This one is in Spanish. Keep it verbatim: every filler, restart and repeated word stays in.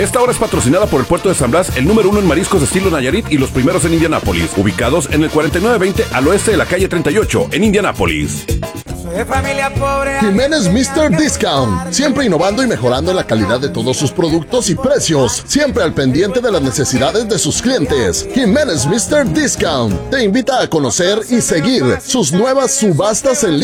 Esta hora es patrocinada por el Puerto de San Blas, el número uno en mariscos de estilo Nayarit y los primeros en Indianápolis, ubicados en el cuarenta y nueve veinte al oeste de la calle treinta y ocho en Indianápolis. De familia pobre. Jiménez míster Discount, siempre innovando y mejorando la calidad de todos sus productos y precios, siempre al pendiente de las necesidades de sus clientes. Jiménez míster Discount te invita a conocer y seguir sus nuevas subastas en